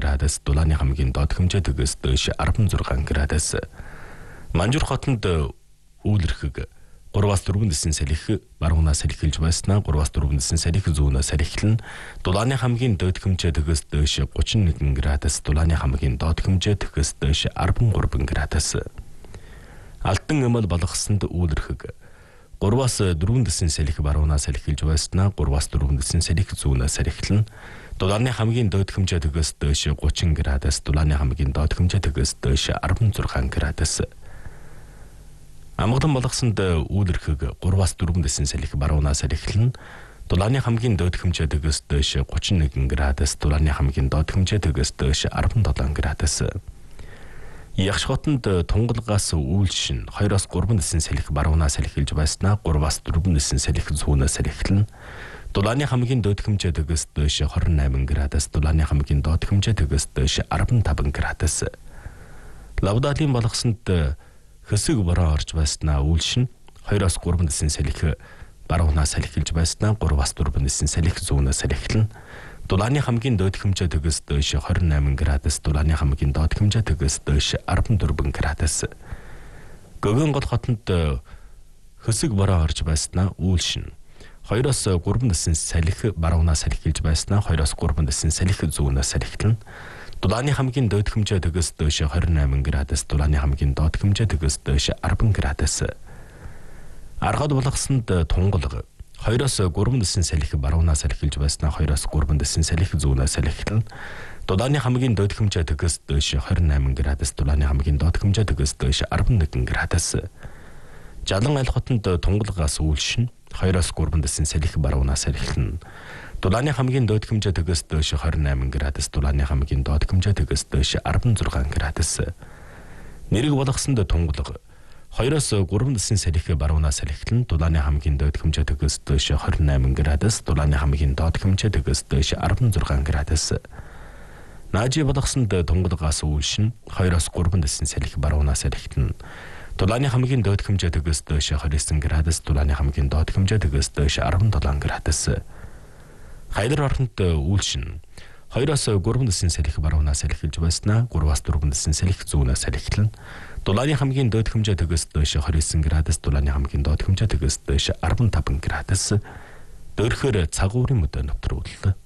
градус, дулааны хамгийн доод хэмжээ төгс дээш 16 градус. Манжуур хотод үүлэрхэг 3-4 салхи баруунаас салхилж байснаа 3-4 салхи зүүнээс салхилна. Дулааны хамгийн доод хэмжээ төгс дээш 31 градус, дулааны хамгийн доод хэмжээ төгс дээш 13 градус. Алтан эмэл болгосонд үүлэрхэг 3-4 салхи баруунаас салхилж байснаа 3-4 салхи зүүнээс салхилна. Дулааны хамгийн доод хэмжээ төгс дээш 30 градус, дулааны хамгийн доод хэмжээ төгс дээш 16 градус. Амгалан болгосонд үүлэрхэг 3-4 салхи баруунаас салхилна. Дулааны хамгийн доод хэмжээ төгс дээш 31 градус, дулааны хамгийн доод хэмжээ төгс дээш 17 градус. Ягш хотод тунгалгаас үйлшин 2-3 салхи баруунаас салхилж байснаа 3-4 салхи зүүнээс салхилна. Дулааны хамгийн доод хэмжээ төгс дээш 28 градус, дулааны хамгийн доод хэмжээ төгс дээш 15 градус. Лавдаалын болгосонд хэсэг бороо орж байснаа үйлшин 2-3 салхи баруунаас салхилж байснаа 3-4 салхи зүүнээс салхилна. Дулааны хамгийн доод хэмжээ төгс дээш 28 градус, дулааны хамгийн доод хэмжээ төгс дээш 14 градус. Гөгөн гол хотод хэсэг бороо орж байснаа үйлшин 2-3 салхи баруунаас салхилж байснаа 2-3 салхи зүүнээс салхилна. Дулааны хамгийн доод хэмжээ төгс дээш 28 градус, дулааны хамгийн доод хэмжээ төгс дээш 10 градус. Аргад болгосонд тунгалаг 2-3 салхи баруунаас салхилж байснаа 2-3 салхи зүүнээс салхилна. Дулааны хамгийн доод хэмжээ төгс дээш 28 градус, дулааны хамгийн доод хэмжээ төгс дээш 11 градус. Жалан аль хотод тунгалгаас үйлшин 2-3 салхи баруунаас салхилна. Дулааны хамгийн доод хэмжээ төгс дээш 28 градус, дулааны хамгийн доод хэмжээ төгс дээш 16 градус. Нэрэг болгосонд тунгалаг 2-3 салхи баруунаас салхилна. Дулааны хамгийн доод хэмжээ төгс дээш 28 градус, дулааны хамгийн доод хэмжээ төгс дээш 16 градус. Наажи болгосонд тунгалгаас үйлшин 2-3 салхи баруунаас салхилна. Дулааны хамгийн доод хэмжээ төгс дээш 29 градус, дулааны хамгийн доод хэмжээ төгс дээш 17 градус. Хайдар орнод үйлшин 2-3 салхи баруунаас салхилж байснаа 3-4 салхи зүүнээс салхилна. Дулааны хамгийн доод хэмжээ төгс дээш 29 градус, дулааны хамгийн доод хэмжээ төгс дээш 15 градус. Дөрөхөр цагуурын мөдөө нэвтрүүлэлт.